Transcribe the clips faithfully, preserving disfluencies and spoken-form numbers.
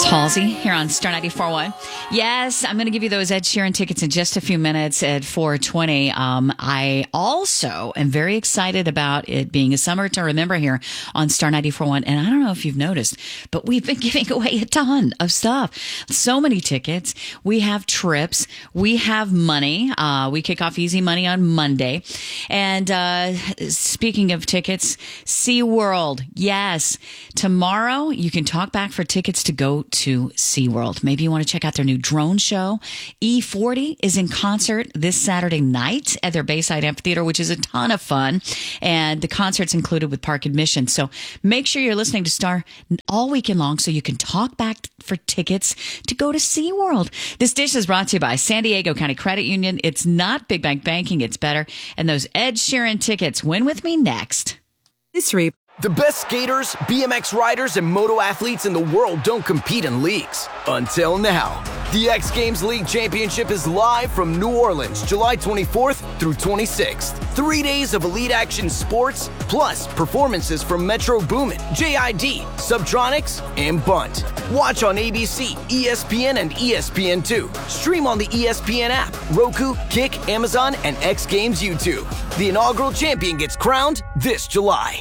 Halsey here on Star ninety-four point one. Yes, I'm going to give you those Ed Sheeran tickets in just a few minutes at four twenty. Um, I also am very excited about it being a summer to remember here on Star ninety-four point one. And I don't know if you've noticed, but we've been giving away a ton of stuff. So many tickets. We have trips. We have money. Uh, we kick off Easy Money on Monday. And uh, speaking of tickets, SeaWorld. Yes. Tomorrow, you can talk back for tickets to go to SeaWorld. Maybe you want to check out their new drone show. E forty is in concert this Saturday night at their Bayside Amphitheater, which is a ton of fun. And the concert's included with park admission. So make sure you're listening to Star all weekend long so you can talk back for tickets to go to SeaWorld. This dish is brought to you by San Diego County Credit Union. It's not big bank banking, it's better. And those Ed Sheeran tickets win with me next. This reap. The best skaters, B M X riders, and moto athletes in the world don't compete in leagues. Until now. The X Games League Championship is live from New Orleans, July twenty-fourth through twenty-sixth. Three days of elite action sports, plus performances from Metro Boomin, J I D, Subtronics, and Bunt. Watch on A B C, E S P N, and E S P N two. Stream on the E S P N app, Roku, Kick, Amazon, and X Games YouTube. The inaugural champion gets crowned this July.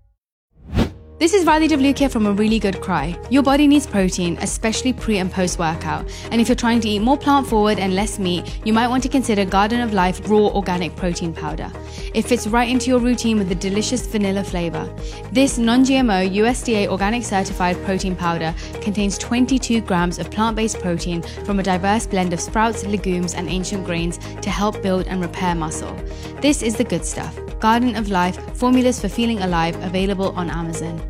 This is Riley DeVluke here from A Really Good Cry. Your body needs protein, especially pre and post workout. And if you're trying to eat more plant forward and less meat, you might want to consider Garden of Life Raw Organic Protein Powder. It fits right into your routine with a delicious vanilla flavor. This non-G M O U S D A organic certified protein powder contains twenty-two grams of plant-based protein from a diverse blend of sprouts, legumes, and ancient grains to help build and repair muscle. This is the good stuff. Garden of Life, formulas for feeling alive, available on Amazon.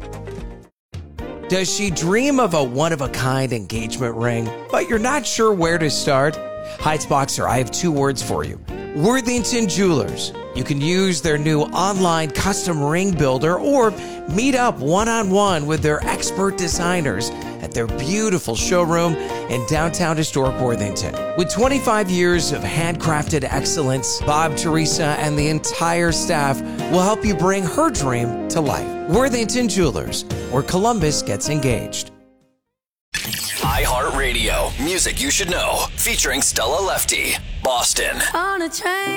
Does she dream of a one-of-a-kind engagement ring, but you're not sure where to start? Heightsboxer, I have two words for you. Worthington Jewelers. You can use their new online custom ring builder or meet up one-on-one with their expert designers at their beautiful showroom in downtown historic Worthington. With twenty-five years of handcrafted excellence, Bob, Teresa, and the entire staff will help you bring her dream to life. Worthington Jewelers, where Columbus gets engaged. iHeartRadio, music you should know, featuring Stella Lefty, Boston. On a train.